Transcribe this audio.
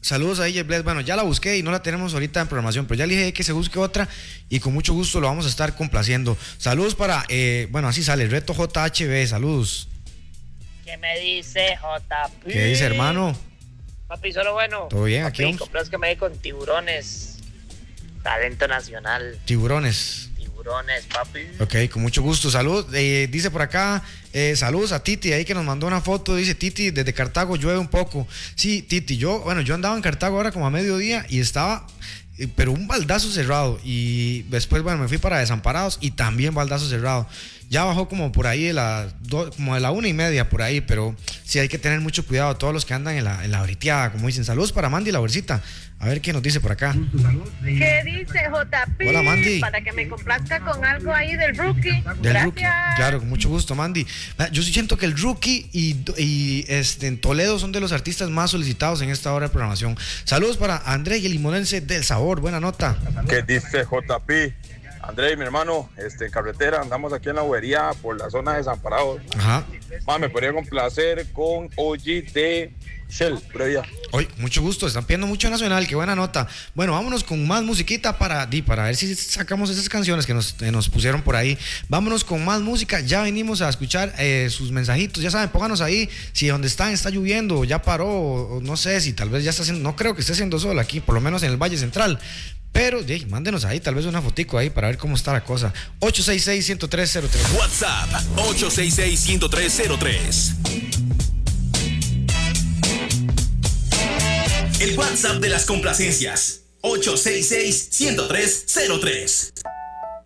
Saludos a DJ Bless. Bueno, ya la busqué y no la tenemos ahorita en programación, pero ya le dije que se busque otra y con mucho gusto lo vamos a estar complaciendo. Saludos para, bueno, así sale, Reto JHB, saludos. ¿Qué me dice JP? ¿Qué dice, hermano? Papi, solo bueno. ¿Todo bien? Papi, Aquí vamos. compras que me di con Tiburones. Talento nacional. Tiburones. Tiburones, papi. Ok, con mucho gusto. Salud. Dice por acá, saludos a Titi, ahí que nos mandó una foto. Dice Titi, desde Cartago llueve un poco. Sí, Titi, yo andaba en Cartago ahora como a mediodía y estaba, pero un baldazo cerrado. Y después, bueno, me fui para Desamparados y también baldazo cerrado. Ya bajó como por ahí como de la 1:30 por ahí, pero sí hay que tener mucho cuidado todos los que andan en la briteada, como dicen. Saludos para Mandy la Bolsita. A ver qué nos dice por acá. ¿Qué dice JP? Hola, Mandy. Para que me complazca con algo ahí del Rookie. Del Gracias. Rookie. Claro, con mucho gusto, Mandy. Yo sí siento que el Rookie y en Toledo son de los artistas más solicitados en esta hora de programación. Saludos para André y el limonense del sabor. Buena nota. ¿Qué dice JP? André, mi hermano, en carretera, andamos aquí en la bobería por la zona de Desamparados. Ajá. Me podría complacer con OG de Shell, previa. Hoy, mucho gusto, están pidiendo mucho nacional, qué buena nota. Bueno, vámonos con más musiquita para ver si sacamos esas canciones que nos pusieron por ahí. Vámonos con más música, ya venimos a escuchar sus mensajitos, ya saben, pónganos ahí si donde están está lloviendo, ya paró, o no sé si tal vez ya está haciendo, no creo que esté haciendo sol aquí, por lo menos en el Valle Central. Pero mándenos ahí tal vez una fotico ahí para ver cómo está la cosa. 866-10303. WhatsApp 866-10303. El WhatsApp de las complacencias 866-10303.